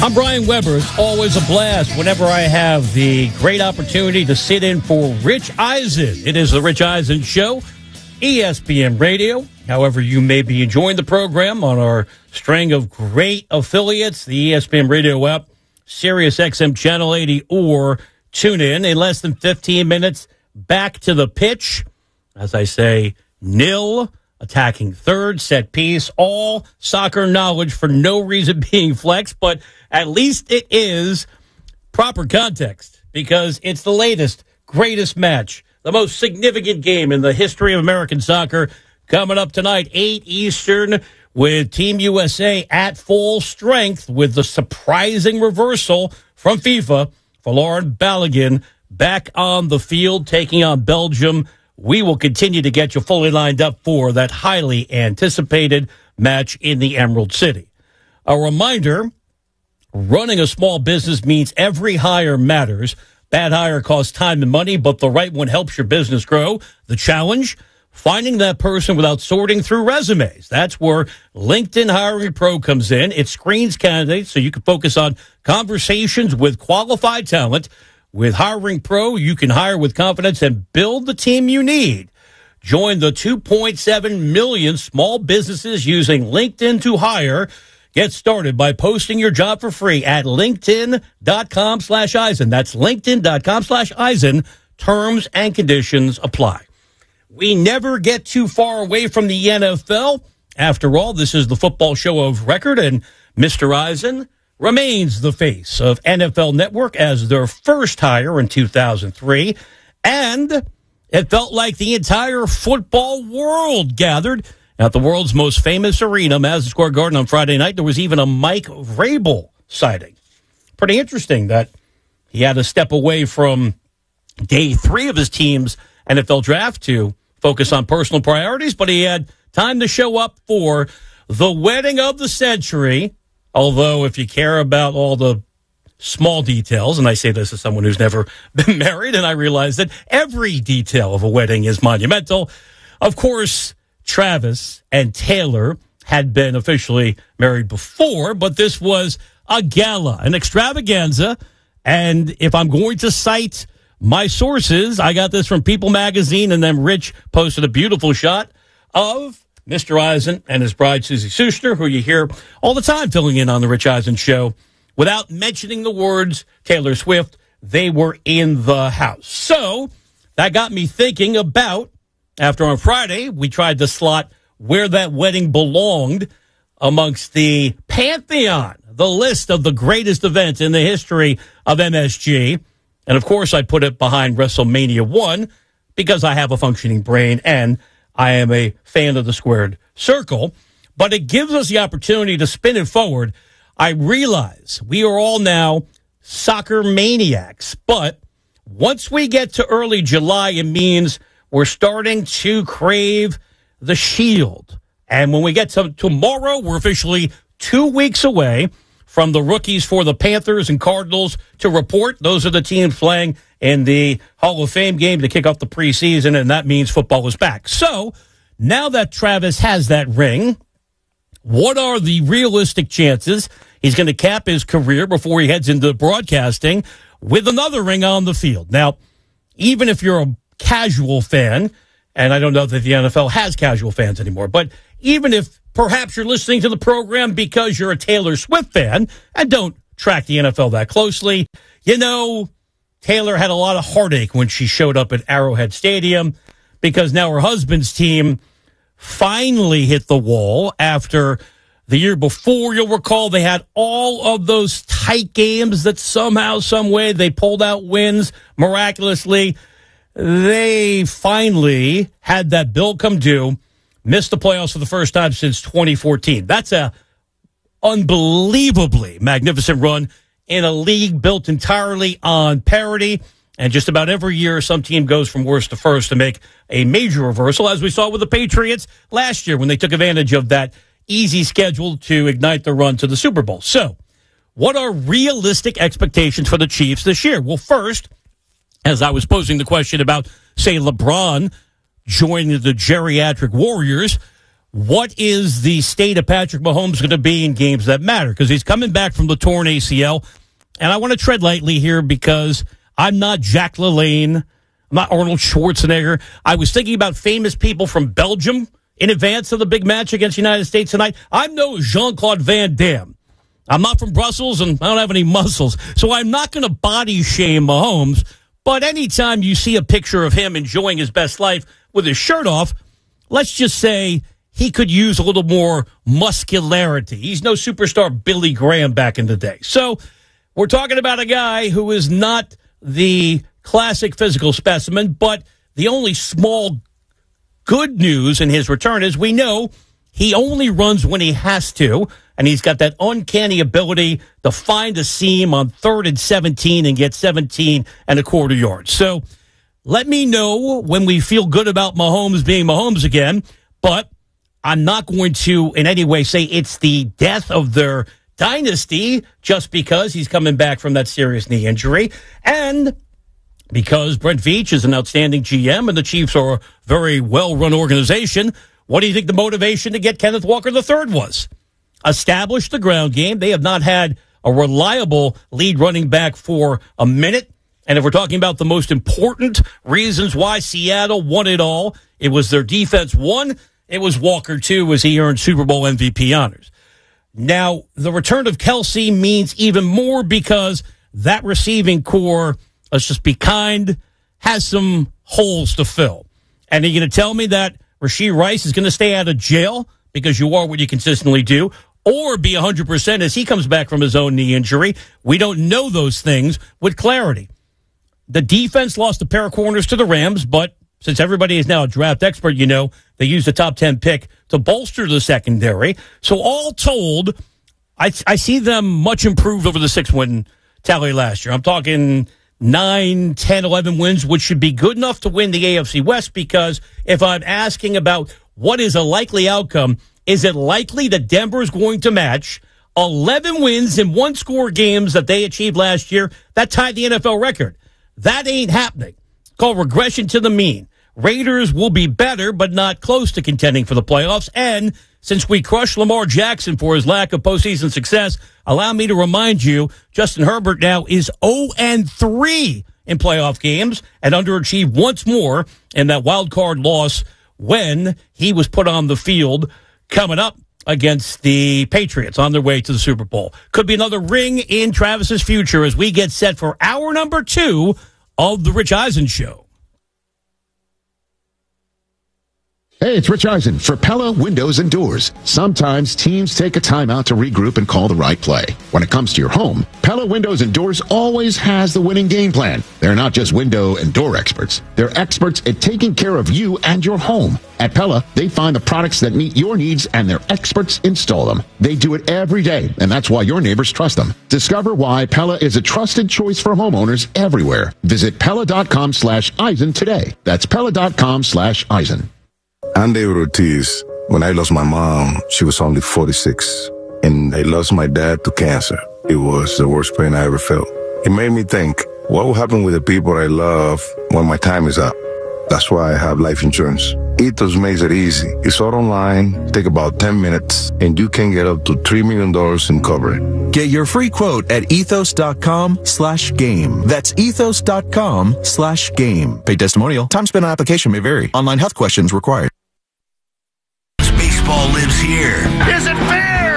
I'm Brian Weber. It's always a blast whenever I have the great opportunity to sit in for Rich Eisen. It is the Rich Eisen Show, ESPN Radio. However, you may be enjoying the program on our string of great affiliates, the ESPN Radio app, Sirius XM Channel 80, or tune in less than 15 minutes. Back to the pitch. As I say, nil. Attacking third, set piece, all soccer knowledge for no reason being flexed, but at least it is proper context because it's the latest, greatest match, the most significant game in the history of American soccer coming up tonight, 8 Eastern, with Team USA at full strength with the surprising reversal from FIFA for Laurent Balogun back on the field, taking on Belgium. We will continue to get you fully lined up for that highly anticipated match in the Emerald City. A reminder, running a small business means every hire matters. Bad hire costs time and money, but the right one helps your business grow. The challenge, finding that person without sorting through resumes. That's where LinkedIn Hiring Pro comes in. It screens candidates so you can focus on conversations with qualified talent. With Hiring Pro, you can hire with confidence and build the team you need. Join the 2.7 million small businesses using LinkedIn to hire. Get started by posting your job for free at linkedin.com/Eisen. That's linkedin.com/Eisen. Terms and conditions apply. We never get too far away from the NFL. After all, this is the football show of record, and Mr. Eisen remains the face of NFL Network as their first hire in 2003. And it felt like the entire football world gathered at the world's most famous arena, Madison Square Garden, on Friday night. There was even a Mike Vrabel sighting. Pretty interesting that he had to step away from day 3 of his team's NFL draft to focus on personal priorities, but he had time to show up for the wedding of the century. Although, if you care about all the small details, and I say this as someone who's never been married, and I realize that every detail of a wedding is monumental. Of course, Travis and Taylor had been officially married before, but this was a gala, an extravaganza. And if I'm going to cite my sources, I got this from People Magazine, and then Rich posted a beautiful shot of Mr. Eisen and his bride, Susie Sushner, who you hear all the time filling in on the Rich Eisen Show. Without mentioning the words Taylor Swift, they were in the house. So that got me thinking about, after on Friday, we tried to slot where that wedding belonged amongst the pantheon, the list of the greatest events in the history of MSG. And, of course, I put it behind WrestleMania 1 because I have a functioning brain and I am a fan of the squared circle, but it gives us the opportunity to spin it forward. I realize we are all now soccer maniacs, but once we get to early July, it means we're starting to crave the Shield. And when we get to tomorrow, we're officially 2 weeks away from the rookies for the Panthers and Cardinals to report. Those are the teams playing in the Hall of Fame game to kick off the preseason, and that means football is back. So now that Travis has that ring, what are the realistic chances he's going to cap his career before he heads into broadcasting with another ring on the field? Now, even if you're a casual fan, and I don't know that the NFL has casual fans anymore, but even if perhaps you're listening to the program because you're a Taylor Swift fan and don't track the NFL that closely, you know, Taylor had a lot of heartache when she showed up at Arrowhead Stadium because now her husband's team finally hit the wall after the year before. You'll recall they had all of those tight games that somehow, some way, they pulled out wins miraculously. They finally had that bill come due, missed the playoffs for the first time since 2014. That's a unbelievably magnificent run in a league built entirely on parity. And just about every year, some team goes from worst to first to make a major reversal, as we saw with the Patriots last year when they took advantage of that easy schedule to ignite the run to the Super Bowl. So what are realistic expectations for the Chiefs this year? Well, first, as I was posing the question about, say, LeBron joining the geriatric Warriors, what is the state of Patrick Mahomes going to be in games that matter? Because he's coming back from the torn ACL. And I want to tread lightly here because I'm not Jack LaLanne. I'm not Arnold Schwarzenegger. I was thinking about famous people from Belgium in advance of the big match against the United States tonight. I'm no Jean-Claude Van Damme. I'm not from Brussels, and I don't have any muscles. So I'm not going to body shame Mahomes. But anytime you see a picture of him enjoying his best life with his shirt off, let's just say he could use a little more muscularity. He's no superstar Billy Graham back in the day. So we're talking about a guy who is not the classic physical specimen, but the only small good news in his return is we know he only runs when he has to, and he's got that uncanny ability to find a seam on 3rd and 17 and get 17 and a quarter yards. So let me know when we feel good about Mahomes being Mahomes again, but I'm not going to in any way say it's the death of their dynasty just because he's coming back from that serious knee injury. And because Brent Veach is an outstanding GM and the Chiefs are a very well-run organization, what do you think the motivation to get Kenneth Walker III was? Establish the ground game. They have not had a reliable lead running back for a minute. And if we're talking about the most important reasons why Seattle won it all, it was their defense. 1, it was Walker 2 as he earned Super Bowl MVP honors. Now, the return of Kelsey means even more because that receiving core, let's just be kind, has some holes to fill. And are you going to tell me that Rashee Rice is going to stay out of jail because you are what you consistently do, or be 100% as he comes back from his own knee injury? We don't know those things with clarity. The defense lost a pair of corners to the Rams, but since everybody is now a draft expert, you know, they used the top 10 pick to bolster the secondary. So all told, I see them much improved over the 6-win tally last year. I'm talking 9, 10, 11 wins, which should be good enough to win the AFC West, because if I'm asking about what is a likely outcome, is it likely that Denver is going to match 11 wins in one-score games that they achieved last year? That tied the NFL record. That ain't happening. It's called regression to the mean. Raiders will be better, but not close to contending for the playoffs. And since we crushed Lamar Jackson for his lack of postseason success, allow me to remind you, Justin Herbert now is 0-3 in playoff games and underachieved once more in that wild card loss when he was put on the field coming up against the Patriots on their way to the Super Bowl. Could be another ring in Travis's future as we get set for hour number 2 of the Rich Eisen Show. Hey, it's Rich Eisen for Pella Windows and Doors. Sometimes teams take a timeout to regroup and call the right play. When it comes to your home, Pella Windows and Doors always has the winning game plan. They're not just window and door experts. They're experts at taking care of you and your home. At Pella, they find the products that meet your needs and their experts install them. They do it every day, and that's why your neighbors trust them. Discover why Pella is a trusted choice for homeowners everywhere. Visit Pella.com/Eisen today. That's Pella.com/Eisen. I'm David Ortiz. When I lost my mom, she was only 46. And I lost my dad to cancer. It was the worst pain I ever felt. It made me think, what will happen with the people I love when my time is up? That's why I have life insurance. Ethos makes it easy. It's all online, take about 10 minutes, and you can get up to $3 million in coverage. Get your free quote at ethos.com/game. That's ethos.com/game. Paid testimonial. Time spent on application may vary. Online health questions required. Baseball lives here. Is it fair?